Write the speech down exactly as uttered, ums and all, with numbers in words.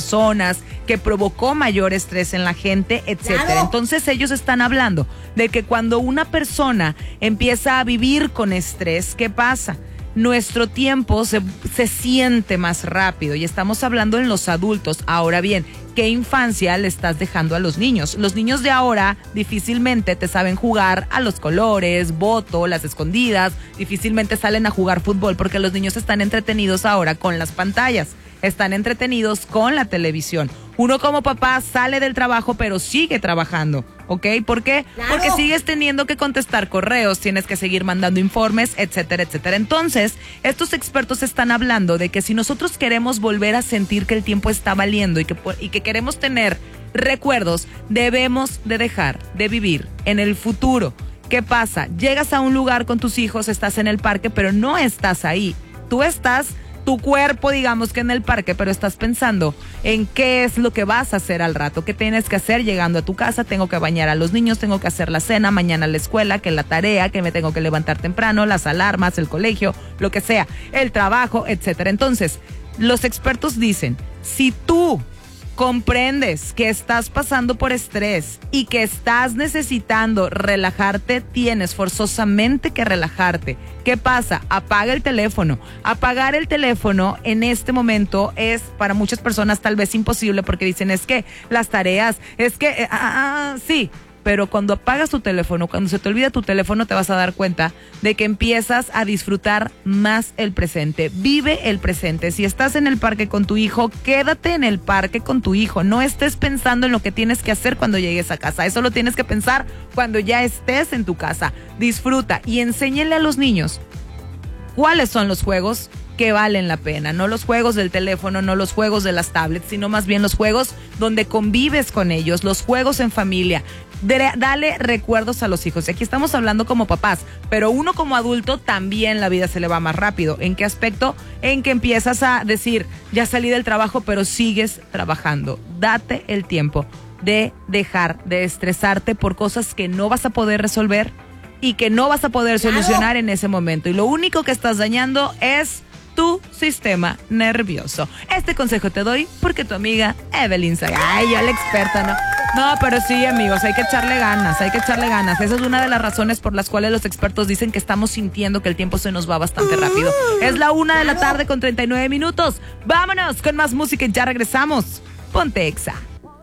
personas, que provocó mayor estrés en la gente, etcétera. Claro. Entonces ellos están hablando de que cuando una persona empieza a vivir con estrés, ¿qué pasa? Nuestro tiempo se, se siente más rápido y estamos hablando en los adultos. Ahora bien, ¿qué infancia le estás dejando a los niños? Los niños de ahora difícilmente te saben jugar a los colores, boto, las escondidas, difícilmente salen a jugar fútbol porque los niños están entretenidos ahora con las pantallas, están entretenidos con la televisión. Uno como papá sale del trabajo pero sigue trabajando, ¿ok? ¿Por qué? Claro. Porque sigues teniendo que contestar correos, tienes que seguir mandando informes, etcétera, etcétera. Entonces, estos expertos están hablando de que si nosotros queremos volver a sentir que el tiempo está valiendo y que, y que queremos tener recuerdos, debemos de dejar de vivir en el futuro. ¿Qué pasa? Llegas a un lugar con tus hijos, estás en el parque, pero no estás ahí. Tú estás... tu cuerpo, digamos que en el parque, pero estás pensando en qué es lo que vas a hacer al rato, qué tienes que hacer llegando a tu casa. Tengo que bañar a los niños, tengo que hacer la cena, mañana la escuela, que la tarea, que me tengo que levantar temprano, las alarmas, el colegio, lo que sea, el trabajo, etcétera. Entonces, los expertos dicen, si tú comprendes que estás pasando por estrés y que estás necesitando relajarte, tienes forzosamente que relajarte. ¿Qué pasa? Apaga el teléfono. Apagar el teléfono en este momento es para muchas personas tal vez imposible porque dicen, es que las tareas, es que, eh, ah, ah, sí. Pero cuando apagas tu teléfono, cuando se te olvida tu teléfono, te vas a dar cuenta de que empiezas a disfrutar más el presente. Vive el presente. Si estás en el parque con tu hijo, quédate en el parque con tu hijo. No estés pensando en lo que tienes que hacer cuando llegues a casa. Eso lo tienes que pensar cuando ya estés en tu casa. Disfruta y enséñale a los niños cuáles son los juegos que valen la pena, no los juegos del teléfono, no los juegos de las tablets, sino más bien los juegos donde convives con ellos, los juegos en familia. De, dale recuerdos a los hijos. Y aquí estamos hablando como papás, pero uno como adulto también la vida se le va más rápido. ¿En qué aspecto? En que empiezas a decir, ya salí del trabajo, pero sigues trabajando. Date el tiempo de dejar de estresarte por cosas que no vas a poder resolver y que no vas a poder solucionar claro. en ese momento. Y lo único que estás dañando es tu sistema nervioso. Este consejo te doy porque tu amiga Evelyn Saga. Ay, yo la experta, ¿no? No, pero sí, amigos, hay que echarle ganas, hay que echarle ganas. Esa es una de las razones por las cuales los expertos dicen que estamos sintiendo que el tiempo se nos va bastante rápido. Es la una de la tarde con treinta y nueve minutos. Vámonos con más música y ya regresamos. Ponte Exa.